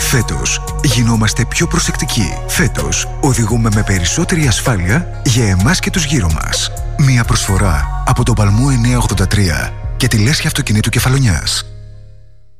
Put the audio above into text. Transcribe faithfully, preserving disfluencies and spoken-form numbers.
Φέτος γινόμαστε πιο προσεκτικοί. Φέτος οδηγούμε με περισσότερη ασφάλεια για εμάς και τους γύρω μας. Μια προσφορά από τον Παλμό εννιακόσια ογδόντα τρία και τη Λέσχη Αυτοκινήτου Κεφαλονιάς.